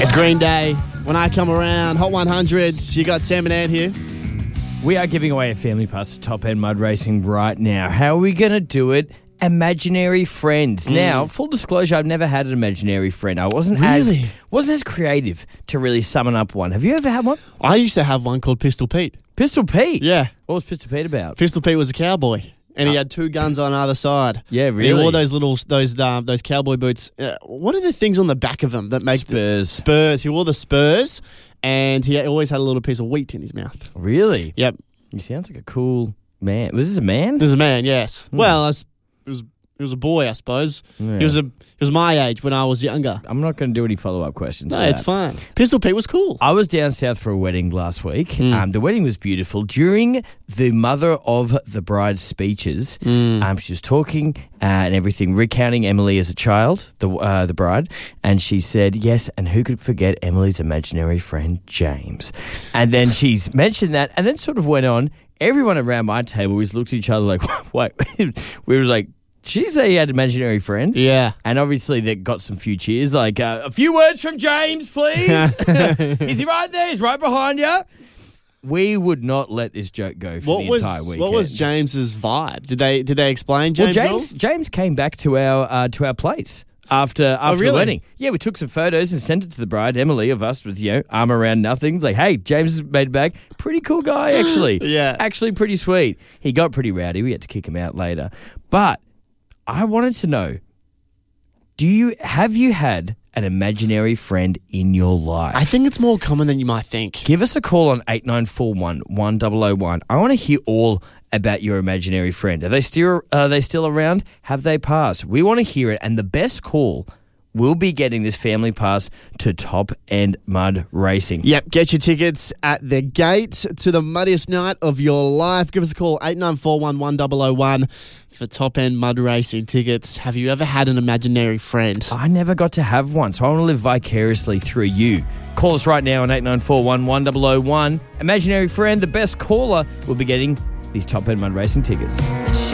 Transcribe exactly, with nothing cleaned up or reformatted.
It's Green Day. When I come around, Hot one hundred, you got Sam and Ant here. We are giving away a family pass to Top End Mud Racing right now. How are we going to do it? Imaginary friends. Mm. Now, full disclosure, I've never had an imaginary friend. I wasn't really? as wasn't as creative to really summon up one. Have you ever had one? I used to have one called Pistol Pete. Pistol Pete? Yeah. What was Pistol Pete about? Pistol Pete was a cowboy. And he had two guns on either side. Yeah, really. And he wore those little those um, those cowboy boots. Uh, what are the things on the back of them that make Spurs? The spurs. He wore the spurs, and he always had a little piece of wheat in his mouth. Really? Yep. He sounds like a cool man. Was this a man? This is a man. Yes. Hmm. Well, I was, it was it was a boy, I suppose. Yeah. He was a he was my age when I was younger. I'm not going to do any follow up questions. No, it's fine. Pistol Pete was cool. I was down south for a wedding last week. Mm. Um, the wedding was beautiful. During the mother of the bride's speeches, mm. um, she was talking uh, and everything, recounting Emily as a child, the uh, the bride, and she said, yes, and who could forget Emily's imaginary friend, James? And then she's mentioned that and then sort of went on. Everyone around my table, we just looked at each other like, wait, we were like, did she say he had an imaginary friend? Yeah. And obviously they got some few cheers, like, uh, a few words from James, please. Is he right there? He's right behind you. We would not let this joke go for what the was, entire weekend. What was James's vibe? Did they did they explain James? Well, James James came back to our uh, to our place after after oh, really? the wedding. Yeah, we took some photos and sent it to the bride, Emily, of us with, you know, arm around nothing. Like, hey, James has made it back. Pretty cool guy, actually. Yeah. Actually pretty sweet. He got pretty rowdy. We had to kick him out later. But I wanted to know, do you have you had an imaginary friend in your life? I think it's more common than you might think. Give us a call on eight nine four one, one zero zero one. I want to hear all about your imaginary friend. Are they still are they still around? Have they passed? We want to hear it, and the best call will be getting this family pass to Top End Mud Racing. Yep, get your tickets at the gate to the muddiest night of your life. Give us a call, eight nine four one, one zero zero one for Top End Mud Racing tickets. Have you ever had an imaginary friend? I never got to have one, so I want to live vicariously through you. Call us right now on eight nine four one, one zero zero one. Imaginary friend, the best caller, will be getting these Top End Mud Racing tickets.